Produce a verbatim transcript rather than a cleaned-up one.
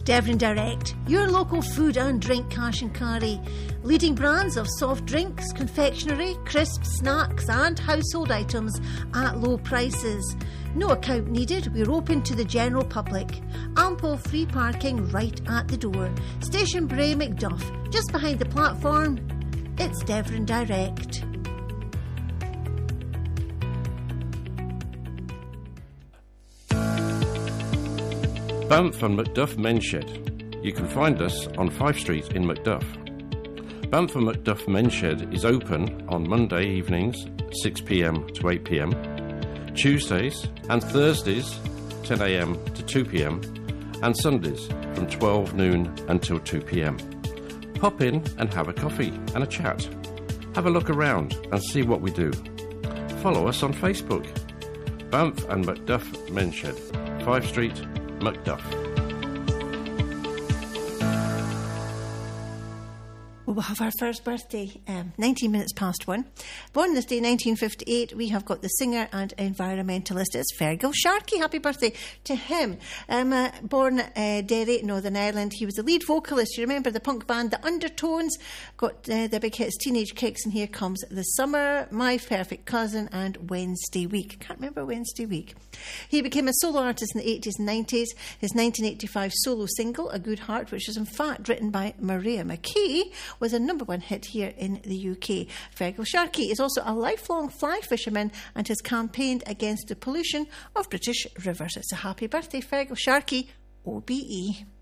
Devon Direct, your local food and drink cash and carry. Leading brands of soft drinks, confectionery, crisps, snacks and household items at low prices. No account needed, we're open to the general public. Ample free parking right at the door. Station Bray Macduff, just behind the platform. It's Devon Direct. Banff and Macduff Men's Shed. You can find us on Fife Street in Macduff. Banff and Macduff Men's Shed is open on Monday evenings six p m to eight p m, Tuesdays and Thursdays ten a m to two p m, and Sundays from twelve noon until two p m. Pop in and have a coffee and a chat. Have a look around and see what we do. Follow us on Facebook. Banff and Macduff Men's Shed, Fife Street, Macduff. We'll have our first birthday, um, nineteen minutes past one. Born this day, nineteen fifty-eight, we have got the singer and environmentalist. It's Fergal Sharkey. Happy birthday to him. Um, uh, born uh, Derry, Northern Ireland. He was the lead vocalist. You remember the punk band, The Undertones? Got uh, the big hits, Teenage Kicks, and Here Comes the Summer, My Perfect Cousin, and Wednesday Week. Can't remember Wednesday Week. He became a solo artist in the eighties and nineties. His nineteen eighty-five solo single, A Good Heart, which was in fact written by Maria McKee, was a number one hit here in the U K. Fergal Sharkey is also a lifelong fly fisherman and has campaigned against the pollution of British rivers. It's a happy birthday, Fergal Sharkey, O B E.